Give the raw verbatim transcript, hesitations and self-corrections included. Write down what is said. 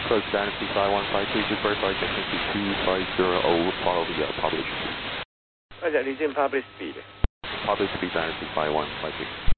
Approach Dynasty five one five three, just verify Dynasty two five zero, follow the uh, publish. Roger, 离线 publish speed. Publish speed Dynasty five one five three.